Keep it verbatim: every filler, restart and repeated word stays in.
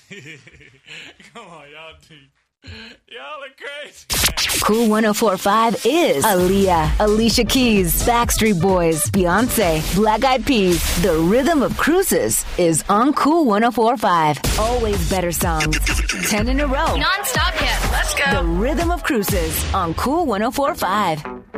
Come on, y'all do. Y'all are crazy. Cool one oh four point five is Aaliyah, Alicia Keys, Backstreet Boys, Beyonce, Black Eyed Peas. The rhythm of cruises is on Cool one oh four point five. Always better songs. Ten in a row. Non-stop hits. Let's go. The rhythm of cruises on Cool one oh four point five.